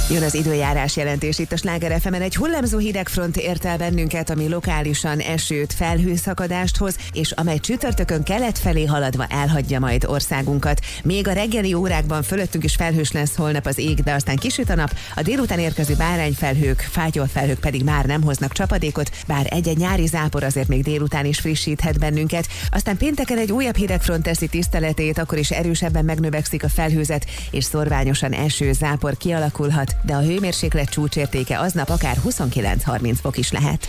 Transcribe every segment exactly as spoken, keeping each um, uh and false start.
Jön az időjárás jelentés itt a Sláger ef emen. Egy hullámzó hidegfront ért el bennünket, ami lokálisan esőt, felhőszakadást hoz, és amely csütörtökön kelet felé haladva elhagyja majd országunkat. Még a reggeli órákban fölöttünk is felhős lesz holnap az ég, de aztán kisüt a nap, a délután érkező bárányfelhők, fátyolfelhők pedig már nem hoznak csapadékot, bár egy-egy nyári zápor azért még délután is frissíthet bennünket. Aztán pénteken egy újabb hidegfront teszi tiszteletét, akkor is erősebben megnövekszik a felhőzet, és szorványosan eső, zápor kialakulhat, de a hőmérséklet csúcsértéke aznap akár huszonkilenc-harminc fok is lehet.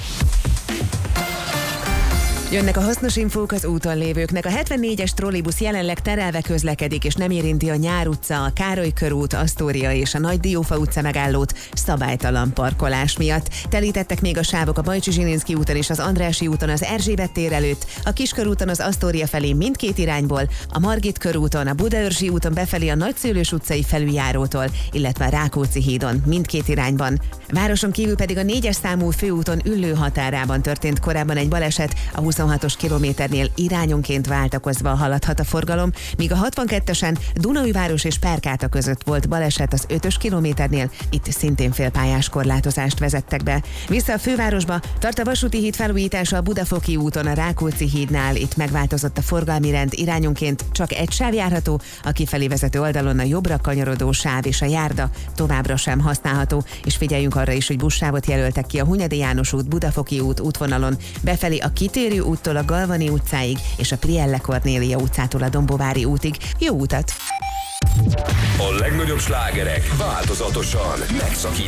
Jönnek a hasznos infók az úton lévőknek. A hetvennégyes trollibusz jelenleg terelve közlekedik, és nem érinti a Nyár utca, a Károly körút, Asztória és a Nagy Diófa utca megállót szabálytalan parkolás miatt. Telítettek még a sávok a Bajcsi Zsilinszky úton és az Andrássy úton az Erzsébet tér előtt, a Kiskörúton az Asztória felé mindkét irányból, a Margit körúton, a Budaörsi úton befelé a Nagyszőlős utcai felüljárótól, illetve a Rákóczi hídon mindkét irányban. Városon kívül pedig a négyes számú főúton Üllő határában történt korábban egy baleset, a huszonhatos kilométernél irányonként váltakozva haladhat a forgalom, míg a hatvankettesen Dunaújváros és Perkáta között volt baleset az ötös kilométernél, itt szintén félpályás korlátozást vezettek be. Vissza a fővárosba, tart a vasúti híd felújítása a Budafoki úton, a Rákóczi hídnál, itt megváltozott a forgalmi rend, irányonként csak egy sáv járható, a kifelé vezető oldalon a jobbra kanyarodó sáv és a járda továbbra sem használható, és figyeljünk arra is, hogy buszsávot jelöltek ki a Hunyadi János út, Budafoki út útvonalon, befelé a Kitérő úttól a Galvani utcáig és a Prielle Kornélia utcától a Dombovári útig. Jó utat! A legnagyobb slágerek változatosan megszakít.